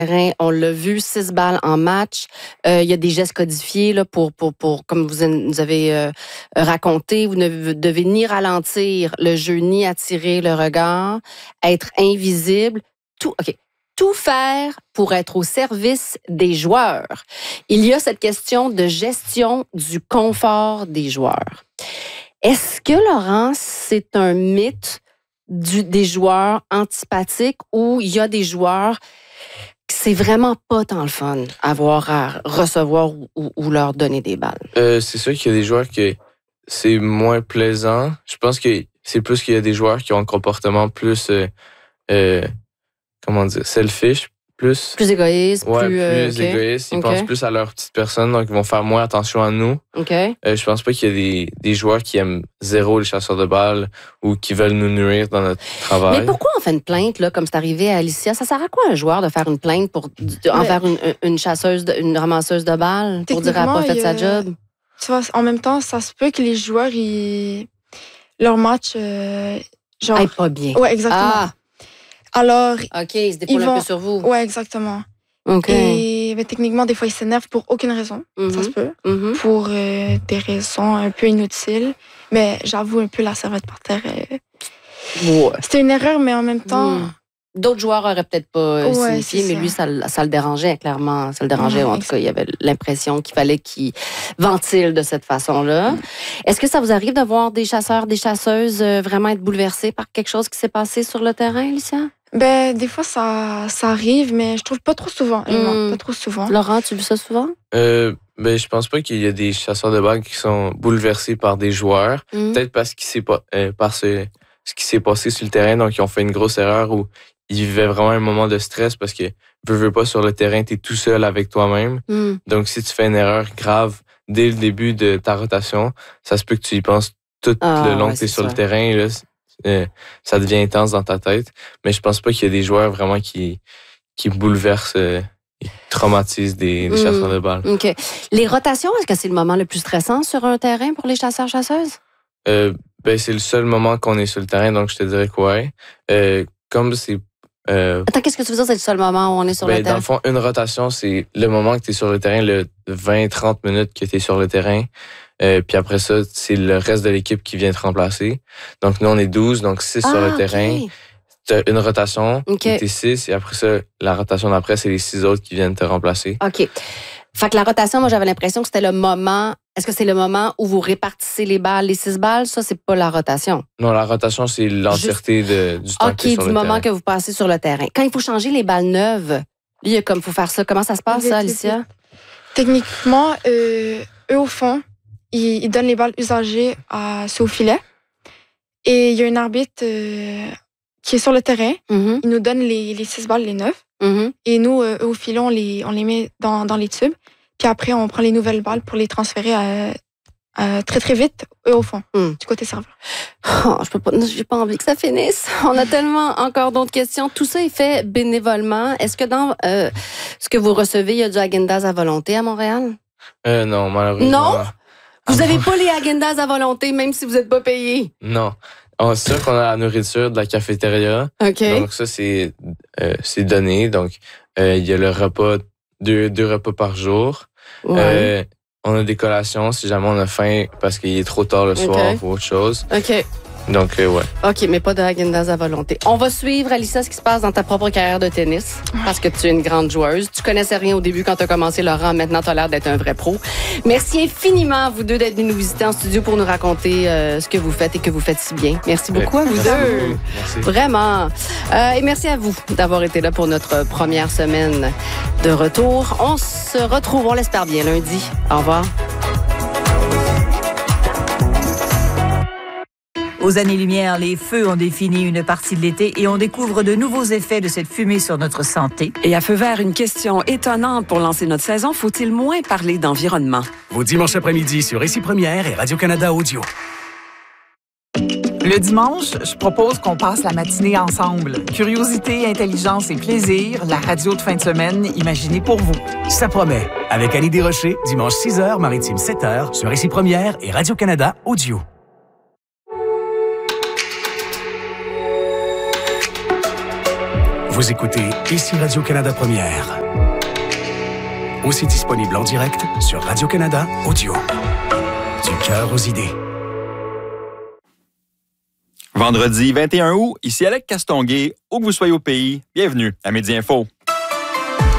On l'a vu, 6 balles en match. Il y a des gestes codifiés là, pour comme vous nous avez raconté. Vous ne devez ni ralentir le jeu, ni attirer le regard, être invisible. Tout faire pour être au service des joueurs. Il y a cette question de gestion du confort des joueurs. Est-ce que, Laurent, c'est un mythe des joueurs antipathiques ou il y a des joueurs c'est vraiment pas tant le fun avoir à recevoir ou leur donner des balles? C'est sûr qu'il y a des joueurs que c'est moins plaisant. Je pense que c'est plus qu'il y a des joueurs qui ont un comportement plus, selfish, plus égoïste. Plus égoïste. Ils pensent plus à leur petite personne, donc ils vont faire moins attention à nous. Okay. Je pense pas qu'il y a des joueurs qui aiment zéro les chasseurs de balles ou qui veulent nous nuire dans notre travail. Mais pourquoi on fait une plainte, là, comme c'est arrivé à Alicia? Ça sert à quoi un joueur de faire une plainte envers une chasseuse, une ramasseuse de balles pour dire qu'elle n'a pas fait sa job? Tu vois, en même temps, ça se peut que les joueurs, leur match, aille pas bien. Ouais, exactement. Ah! Alors, OK, ils se découlent un peu sur vous. Ouais, exactement. OK. Et techniquement, des fois, ils s'énervent pour aucune raison. Ça se peut. Pour des raisons un peu inutiles. Mais j'avoue, un peu la serviette par terre. C'était une erreur, mais en même temps... D'autres joueurs auraient peut-être pas signifié, mais lui, ça le dérangeait, clairement. Ça le dérangeait. En tout cas, il y avait l'impression qu'il fallait qu'il ventile de cette façon-là. Est-ce que ça vous arrive de voir des chasseurs, des chasseuses vraiment être bouleversés par quelque chose qui s'est passé sur le terrain, Alicia? Des fois, ça arrive, mais je trouve pas trop souvent. Pas trop souvent. Laurent, tu vis ça souvent? Je pense pas qu'il y a des chasseurs de balles qui sont bouleversés par des joueurs. Peut-être parce ce qui s'est passé sur le terrain, donc ils ont fait une grosse erreur où ils vivaient vraiment un moment de stress parce que veux pas sur le terrain, t'es tout seul avec toi-même. Donc si tu fais une erreur grave dès le début de ta rotation, ça se peut que tu y penses tout le long que t'es sur le terrain. Là, ça devient intense dans ta tête. Mais je pense pas qu'il y a des joueurs vraiment qui bouleversent et traumatisent des chasseurs de balles. OK. Les rotations, est-ce que c'est le moment le plus stressant sur un terrain pour les chasseurs-chasseuses? C'est le seul moment qu'on est sur le terrain, donc je te dirais que ouais. Comme c'est... Attends, qu'est-ce que tu veux dire, c'est le seul moment où on est sur le terrain? Dans le fond, une rotation, c'est le moment que tu es sur le terrain, le 20-30 minutes que tu es sur le terrain. Puis après ça, c'est le reste de l'équipe qui vient te remplacer. Donc, nous, on est 12, donc 6 sur le terrain. Tu as une rotation, tu es 6, et après ça, la rotation d'après, c'est les 6 autres qui viennent te remplacer. OK. Fait que la rotation, moi, j'avais l'impression que c'était le moment... Est-ce que c'est le moment où vous répartissez les balles, les 6 balles? Ça, c'est pas la rotation. Non, la rotation, c'est l'entièreté du temps que tu es sur le terrain. OK, du moment que vous passez sur le terrain. Quand il faut changer les balles neuves, il faut faire ça. Comment ça se passe, ça, Alicia? Techniquement, eux, au fond, ils donnent les balles usagées au filet. Et il y a un arbitre qui est sur le terrain. Il nous donne les 6 balles, les neuves. Et nous, au filet, on les met dans les tubes. Puis après, on prend les nouvelles balles pour les transférer très, très vite au fond, du côté serveur. J'ai pas envie que ça finisse. On a tellement encore d'autres questions. Tout ça est fait bénévolement. Est-ce que dans ce que vous recevez, il y a du Häagen-Dazs à volonté à Montréal? Non, malheureusement. Non? Vous n'avez pas les Häagen-Dazs à volonté, même si vous n'êtes pas payé? Non. C'est sûr qu'on a la nourriture de la cafétéria. OK. Donc ça, c'est donné. Donc, il y a le repas, deux repas par jour. Ouais. On a des collations si jamais on a faim parce qu'il est trop tard le soir ou autre chose. OK. Donc, ouais. OK, mais pas de Häagen-Dazs à volonté. On va suivre, Alicia, ce qui se passe dans ta propre carrière de tennis, parce que tu es une grande joueuse. Tu connaissais rien au début quand tu as commencé, Laurent. Maintenant, tu as l'air d'être un vrai pro. Merci infiniment, vous deux, d'être venus nous visiter en studio pour nous raconter ce que vous faites et que vous faites si bien. Merci beaucoup à vous deux. Merci. Vraiment. Et merci à vous d'avoir été là pour notre première semaine de retour. On se retrouve, on l'espère bien, lundi. Au revoir. Aux années-lumière, les feux ont défini une partie de l'été et on découvre de nouveaux effets de cette fumée sur notre santé. Et à feu vert, une question étonnante pour lancer notre saison. Faut-il moins parler d'environnement? Vos dimanches après-midi sur Ici Première et Radio-Canada Audio. Le dimanche, je propose qu'on passe la matinée ensemble. Curiosité, intelligence et plaisir, la radio de fin de semaine imaginée pour vous. Ça promet. Avec Annie Desrochers, dimanche 6h, Maritime 7h, sur Ici Première et Radio-Canada Audio. Vous écoutez Ici Radio-Canada Première. Aussi disponible en direct sur Radio-Canada Audio. Du cœur aux idées. Vendredi 21 août, ici Alec Castonguay, où que vous soyez au pays, bienvenue à Midi Info.